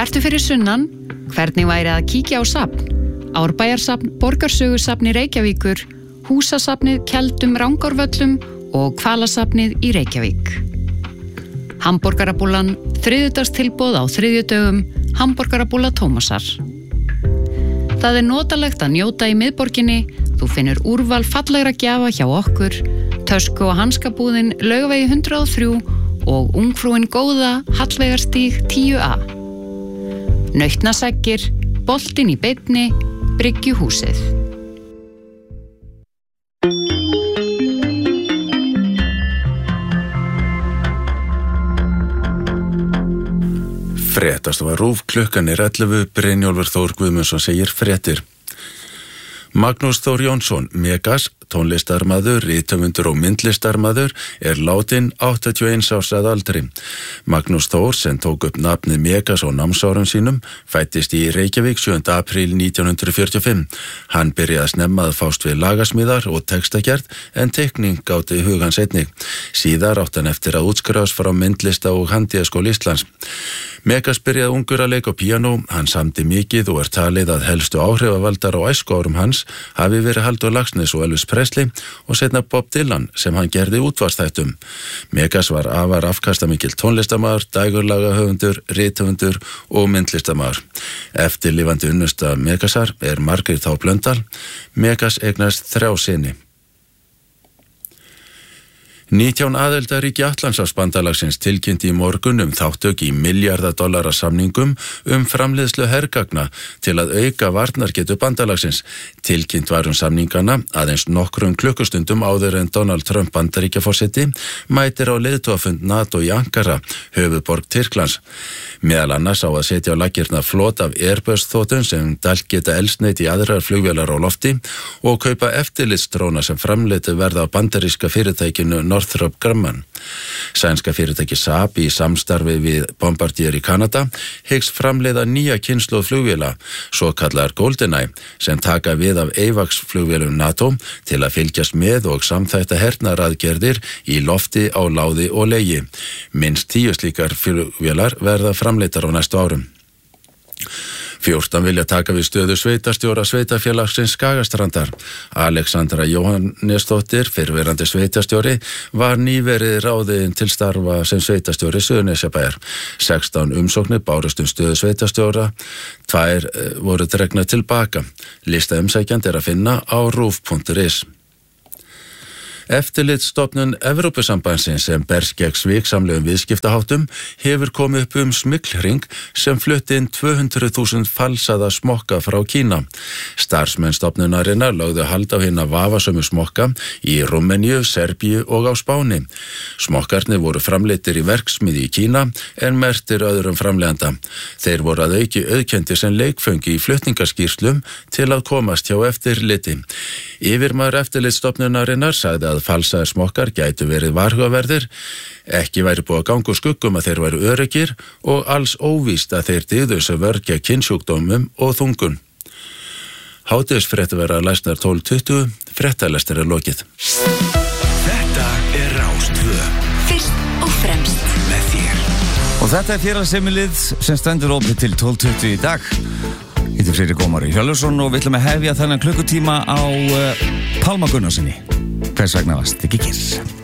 Ertu fyrir sunnan? Hvernig væri að kíkja á safn? Árbæjarsafn, Borgarsögusafni Reykjavíkur, Húsasafnið Keldum Rangárvöllum og Hvalasafnið í Reykjavík. Hamborgarabúlan, þriðjudagstilboð á þriðjudögum, Hamborgarabúla Tómasar. Það notalegt að njóta í miðborginni, þú finnur úrval fallegra gjafa hjá okkur, tösku- og hanskabúðin Laugavegi 103 og ungfrúin góða Hallveigarstíg 10A. Nautnaseggir, boltinn í beinni, Bryggjuhúsið. Fréttastofa RÚV, klukkan 11, Brynjólfur Þór Guðmundsson segir fréttir. Magnús Þór Jónsson, Megas, tónlistarmaður, rithöfundur og myndlistarmaður, látinn 81 árs að aldri. Magnús Þór, sem tók upp nafnið Megas á námsárum sínum, fæddist í Reykjavík 7. apríl 1945. Hann byrjaði snemma að fást við lagasmíðar og textagerð, en teikning gáti hugans einnig. Síðar átti hann eftir að útskrifast frá myndlista- og handíðaskóla Íslands. Megas byrjaði ungur að leika á píanó, hann samdi mikið og talið að helstu áhrifavaldar á æskuárum hans hafi verið Halldór Laxness og Elvis Presley og seinna Bob Dylan sem hann gerði útvarpsþættum. Megas var afar afkastamikill tónlistarmaður, dægurlagahöfundur, rithöfundur og myndlistarmaður. Eftirlifandi unnusta Megasar Margrét H. Blöndal. Megas eignast 3 syni. 19 aðildarríki Atlantshafsbandalagsins tilkynnti í morgun þátttöku í $milljarða samningum framleiðslu hergagna til að auka varnargetu bandalagsins. Tilkynnt var samningana aðeins nokkrum klukkustundum áður en Donald Trump Bandaríkjaforseti mætir á leiðtogafund NATO í Ankara, höfuðborg Tyrklands. Meðal annars á að setja á laggirnar flot af Airbus-þotum sem dælt geta eldsneyti í aðrar flugvélar á lofti og kaupa eftirlitsdróna sem framleiddir verða á bandaríska fyrirtækinu Northrop Grumman. Sænska fyrirtæki Saab í samstarfi við Bombardier í Kanada hyggst framleiða nýja kynslóð flugvéla, svo kallar GoldenEye, sem taka við af AWACS flugvélum NATO til að fylgjast með og samþætta hernaðaraðgerðir í lofti, á láði og legi. Minnst 10 slíkar flugvélar verða framleiddar á næstu árum. 14 vilja taka við stöðu sveitarstjóra sveitarfélagsins Skagastrandar. Alexandra Jóhannesdóttir, fyrrverandi sveitarstjóri, var nýverið ráðin til starfa sem sveitarstjóri Suðurnesjabæjar. 16 umsóknir bárust stöðu sveitarstjóra, 2 voru dregnar tilbaka. Lista umsækjandi að finna á ruf.is. Eftirlitsstofnun Evrópusambandsins sem berst gegn sviksamlegum viðskiptaháttum hefur komið upp smyglhring sem flutti inn 200.000 falsaða smokka frá Kína. Starfsmenn stofnunarinnar lögðu hald á hina vafasömu smokka í Rúmeníu, Serbíu og á Spáni. Smokkarnir voru framleiddir í verksmiðju í Kína en merktir öðrum framleiðanda. Þeir voru að auki auðkendir sem leikföngi í flutningaskýrslum til að komast hjá eftirliti. Yfirmaður eftirlitsstofnunarinnar sagði að falsaðir smokkar gætu verið varhugaverðir, ekki væri búið að ganga úr skuggum að þeir væru öruggir og alls óvíst að þeir dyðu sem vörn gegn kynsjúkdómum og þungun. Hádegisfréttir verða læsnar 12:20, fréttalestir lokið. Þetta Rás 2. Fyrst og fremst með þér. Og þetta félagsheimilið sem stendur opið til 12:20 í dag. Þetta Friðrik Ómar Hjörleifsson og við ætlum að hefja þennan klukkutíma á Pálma Gunnarssoni. Hvers vegna varst ekki kyrr?